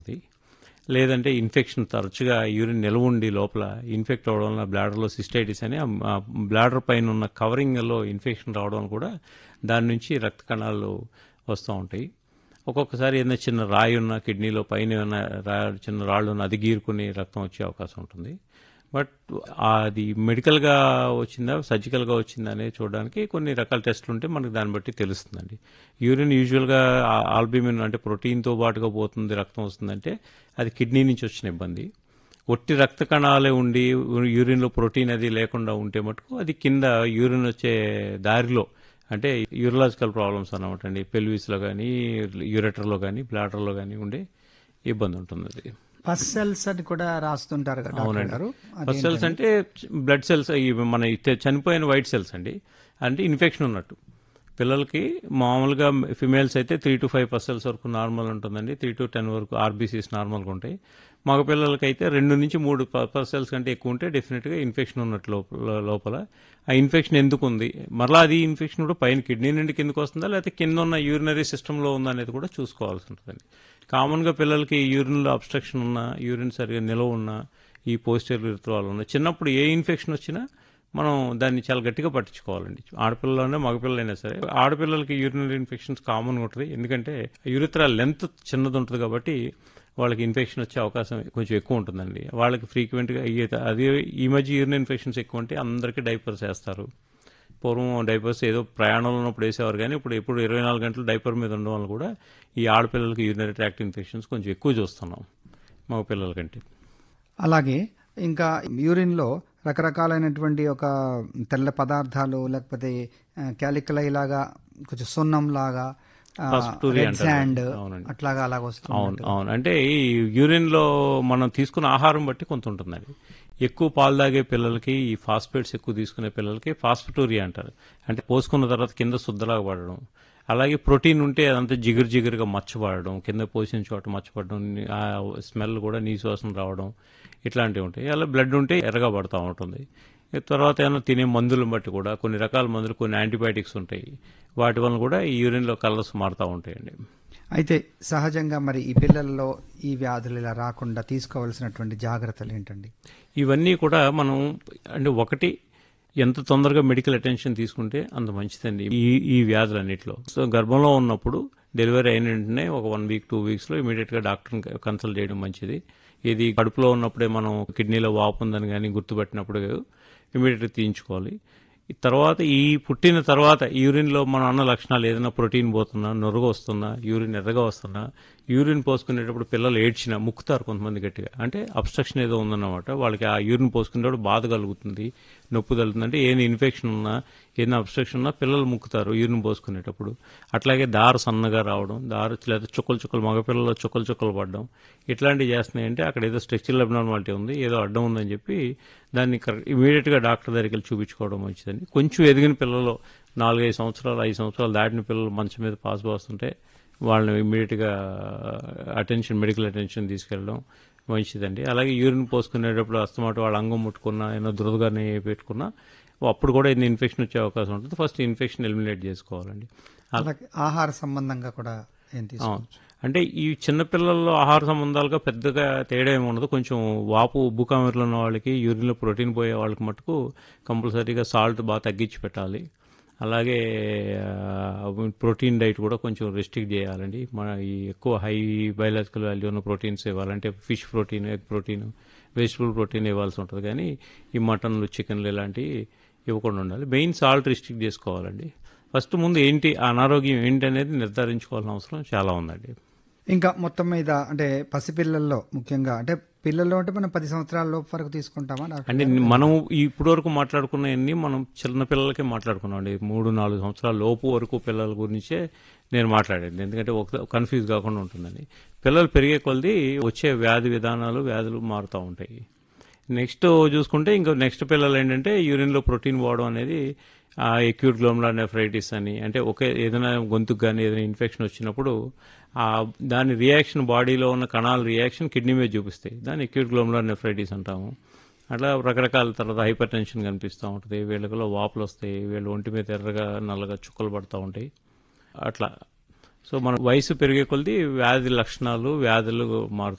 లేదంటే ఇన్ఫెక్షన్ తరచుగా యూరిన్ నిల్వ ఉండి లోపల ఇన్ఫెక్ట్ అవ్వడం వల్ల బ్లాడర్లో సిస్టైటిస్ అని ఆ బ్లాడర్ పైన ఉన్న కవరింగ్లో ఇన్ఫెక్షన్ రావడం కూడా దాని నుంచి రక్త కణాలు వస్తూ ఉంటాయి. ఒక్కొక్కసారి ఏదైనా చిన్న రాయి ఉన్న కిడ్నీలో పైన ఏమైనా చిన్న రాళ్ళు ఉన్న అది గీరుకుని రక్తం వచ్చే అవకాశం ఉంటుంది. బట్ అది మెడికల్గా వచ్చిందా సర్జికల్గా వచ్చిందా అనేది చూడడానికి కొన్ని రకాల టెస్టులు ఉంటే మనకు దాన్ని బట్టి తెలుస్తుందండి. యూరిన్ యూజువల్గా ఆల్బుమిన్ అంటే ప్రోటీన్తో పాటుగా పోతుంది రక్తం వస్తుందంటే అది కిడ్నీ నుంచి వచ్చిన ఇబ్బంది. ఒట్టి రక్త కణాలే ఉండి యూరిన్లో ప్రోటీన్ అది లేకుండా ఉంటే మటుకు అది కింద యూరిన్ వచ్చే దారిలో అంటే యూరలాజికల్ ప్రాబ్లమ్స్ అన్నమాట అండి. పెల్విస్లో కానీ యూరెటర్లో కానీ బ్లాడర్లో కానీ ఉండే ఇబ్బంది ఉంటుంది. అది పస్ సెల్స్ అని కూడా రాస్తుంటారు కదా డాక్టర్ గారు. పస్ సెల్స్ అంటే బ్లడ్ సెల్స్ మన చనిపోయిన వైట్ సెల్స్ అండి. అంటే ఇన్ఫెక్షన్ ఉన్నట్టు పిల్లలకి మామూలుగా ఫిమేల్స్ అయితే 3 to 5 పస్ సెల్స్ వరకు నార్మల్ ఉంటుందండి. 3 to 10 వరకు ఆర్బీసీస్ నార్మల్గా ఉంటాయి. మగ పిల్లలకి అయితే 2 నుంచి 3 పస్ సెల్స్ కంటే ఎక్కువ ఉంటే డెఫినెట్గా ఇన్ఫెక్షన్ ఉన్నట్టు లోపల. ఆ ఇన్ఫెక్షన్ ఎందుకు ఉంది, మరలా అది ఇన్ఫెక్షన్ కూడా పైన కిడ్నీ నుండి కిందకు వస్తుందా లేకపోతే కింద ఉన్న యూరినరీ సిస్టంలో ఉందా అనేది కూడా చూసుకోవాల్సి ఉంటుందండి. కామన్గా పిల్లలకి యూరిన్లో అబ్స్ట్రక్షన్ ఉన్నా, యూరిన్ సరిగా నిలవ ఉన్నా, ఈ పోస్టీరియర్ యూరిథ్రాల్ ఉన్నా చిన్నప్పుడు ఏ ఇన్ఫెక్షన్ వచ్చినా మనం దాన్ని చాలా గట్టిగా పట్టించుకోవాలండి. ఆడపిల్లలైనా మగపిల్లలైనా సరే. ఆడపిల్లలకి యూరినరీ ఇన్ఫెక్షన్స్ కామన్గా ఉంటుంది. ఎందుకంటే యూరిథ్రాల్ లెంత్ చిన్నది ఉంటుంది కాబట్టి వాళ్ళకి ఇన్ఫెక్షన్ వచ్చే అవకాశం కొంచెం ఎక్కువ ఉంటుందండి. వాళ్ళకి ఫ్రీక్వెంట్గా అదే ఈ మధ్య యూరిన్ ఇన్ఫెక్షన్స్ ఎక్కువ ఉంటే అందరికీ డైపర్స్ వేస్తారు. పూర్వం డైపర్స్ ఏదో ప్రయాణంలో ఉన్నప్పుడు వేసేవారు కానీ ఇప్పుడు 24 గంటలు డైపర్ మీద ఉండడం వల్ల కూడా ఈ ఆడపిల్లలకి యూరినరీ ట్రాక్ట్ ఇన్ఫెక్షన్స్ కొంచెం ఎక్కువ చూస్తున్నాం మగ పిల్లల కంటే. అలాగే ఇంకా యూరిన్లో రకరకాలైనటువంటి ఒక తెల్ల పదార్థాలు లేకపోతే క్యాలిక్యులై లాగా కొంచెం సున్నం లాగా అట్లాగా అలాగ వస్తుంది. అవును. అంటే ఈ యూరిన్లో మనం తీసుకున్న ఆహారం బట్టి కొంత ఉంటుందండి. ఎక్కువ పాలు తాగే పిల్లలకి ఈ ఫాస్ఫేట్స్ ఎక్కువ తీసుకునే పిల్లలకి ఫాస్ఫటూరియా అంటారు. అంటే పోసుకున్న తర్వాత కింద శుద్ధలాగా పడడం. అలాగే ప్రోటీన్ ఉంటే అదంతా జిగురుగా మచ్చపడడం, కింద పోసిన చోట మచ్చపడడం, ఆ స్మెల్ కూడా నీసువాసన రావడం ఇట్లాంటివి ఉంటాయి. అలా బ్లడ్ ఉంటే ఎర్రగా పడుతూ ఉంటుంది. తర్వాత ఏమైనా తినే మందులను బట్టి కూడా కొన్ని రకాల మందులు, కొన్ని యాంటీబయాటిక్స్ ఉంటాయి. వాటి వల్ల కూడా ఈ యూరిన్లో కలర్స్ మారుతూ ఉంటాయండి. అయితే సహజంగా మరి ఈ పిల్లల్లో ఈ వ్యాధులు ఇలా రాకుండా తీసుకోవాల్సినటువంటి జాగ్రత్తలు ఏంటండి? ఇవన్నీ కూడా మనం అంటే ఒకటి ఎంత తొందరగా మెడికల్ అటెన్షన్ తీసుకుంటే అంత మంచిదండి ఈ వ్యాధులన్నింటిలో. సో గర్భంలో ఉన్నప్పుడు డెలివరీ అయిన వెంటనే ఒక 1 week 2 weeksలో ఇమీడియట్గా డాక్టర్ని కన్సల్ట్ చేయడం మంచిది. ఇది కడుపులో ఉన్నప్పుడే మనం కిడ్నీలో వాపు ఉందని కానీ గుర్తుపట్టినప్పుడు ఇమీడియట్గా తీయించుకోవాలి. తర్వాత ఈ పుట్టిన తర్వాత యూరిన్లో మనం అన్న లక్షణాలు ఏదైనా ప్రోటీన్ పోతున్నా, నొరగ వస్తున్నా, యూరిన్ ఎర్రగా వస్తున్నా, యూరిన్ పోసుకునేటప్పుడు పిల్లలు ఏడ్చినా ముక్కుతారు కొంతమంది గట్టిగా, అంటే అబ్స్ట్రక్షన్ ఏదో ఉందన్నమాట. వాళ్ళకి ఆ యూరిన్ పోసుకునేటప్పుడు బాధ కలుగుతుంది, నొప్పి కలుగుతుంది. అంటే ఏదైనా ఇన్ఫెక్షన్ ఉన్నా, ఏదైనా అబ్స్ట్రక్షన్ ఉన్నా పిల్లలు ముక్కుతారు యూరిన్ పోసుకునేటప్పుడు. అట్లాగే దారు సన్నగా రావడం, దారు లేదా చుక్కలు మగపిల్లలు చుక్కలు పడడం ఇట్లాంటివి చేస్తున్నాయంటే అక్కడ ఏదో స్ట్రక్చరల్ అబ్నార్మాలిటీ ఉంది, ఏదో అడ్డం ఉందని చెప్పి దాన్ని ఇమీడియట్గా డాక్టర్ దగ్గరికి వెళ్ళి చూపించుకోవడం మంచిదండి. కొంచెం ఎదిగిన పిల్లలు 4-5 సంవత్సరాలు 5 సంవత్సరాలు దాటిన పిల్లలు మంచం మీద పాస్ పోస్తుంటే వాళ్ళని ఇమీడియట్గా మెడికల్ అటెన్షన్ తీసుకెళ్ళడం మంచిదండి. అలాగే యూరిన్ పోసుకునేటప్పుడు అస్తమాట వాళ్ళ అంగం ముట్టుకున్నా, ఏమైనా దురదగానే పెట్టుకున్నా అప్పుడు కూడా ఏదైనా ఇన్ఫెక్షన్ వచ్చే అవకాశం ఉంటుంది. ఫస్ట్ ఇన్ఫెక్షన్ ఎలిమినేట్ చేసుకోవాలండి. అలాగే ఆహార సంబంధంగా కూడా ఏం తీసుకోవచ్చు? అంటే ఈ చిన్నపిల్లల్లో ఆహార సంబంధాలుగా పెద్దగా తేడా ఏమి ఉండదు. కొంచెం వాపు ఉబ్బు కామెరలు ఉన్న వాళ్ళకి, యూరిన్లో ప్రోటీన్ పోయే వాళ్ళకి మటుకు కంపల్సరీగా సాల్ట్ బాగా తగ్గించి పెట్టాలి. అలాగే ప్రోటీన్ డైట్ కూడా కొంచెం రెస్ట్రిక్ట్ చేయాలండి. మన ఈ ఎక్కువ హై బయలాజికల్ వాల్యూ ఉన్న ప్రోటీన్స్ ఇవ్వాలంటే fish protein, egg protein, vegetable protein ఇవ్వాల్సి ఉంటుంది. కానీ ఈ మటన్లు, చికెన్లు ఇలాంటివి ఇవ్వకుండా ఉండాలి. మెయిన్ సాల్ట్ రెస్ట్రిక్ట్ చేసుకోవాలండి. ఫస్ట్ ముందు ఏంటి అనారోగ్యం ఏంటి అనేది నిర్ధారించుకోవాల్సిన అవసరం చాలా ఉందండి. ఇంకా మొత్తం మీద అంటే పసిపిల్లల్లో ముఖ్యంగా అంటే పిల్లల్లో అంటే మనం 10 సంవత్సరాల లోపు వరకు తీసుకుంటామా? అంటే మనం ఇప్పటి వరకు మాట్లాడుకున్నవన్నీ మనం చిన్న పిల్లలకే మాట్లాడుకున్నాం అండి. 3-4 సంవత్సరాల లోపు వరకు పిల్లల గురించే నేను మాట్లాడాను. ఎందుకంటే కన్ఫ్యూజ్ కాకుండా ఉంటుందని. పిల్లలు పెరిగే కొలది వచ్చే వ్యాధులు మారుతూ ఉంటాయి. నెక్స్ట్ చూసుకుంటే ఇంకా నెక్స్ట్ పిల్లలు ఏంటంటే యూరిన్లో ప్రోటీన్ పోవడం అనేది ఎక్యూట్ గ్లోమరులార్ నెఫ్రైటిస్ అని, అంటే ఏదైనా గొంతుకు కానీ ఏదైనా ఇన్ఫెక్షన్ వచ్చినప్పుడు దాని రియాక్షన్ బాడీలో ఉన్న కణాల రియాక్షన్ కిడ్నీ మీద చూపిస్తాయి. దాన్ని ఎక్యూట్ గ్లోమరులార్ నెఫ్రైటిస్ అంటాము. అట్లా రకరకాల తర్వాత హైపర్ టెన్షన్ కనిపిస్తూ ఉంటుంది, వీళ్ళలో వాపులు వస్తాయి, వీళ్ళు ఒంటి మీద ఎర్రగా నల్లగా చుక్కలు పడుతూ ఉంటాయి. అట్లా సో మన వయసు పెరిగే కొద్దీ వ్యాధి లక్షణాలు వ్యాధులు మారుతాయి.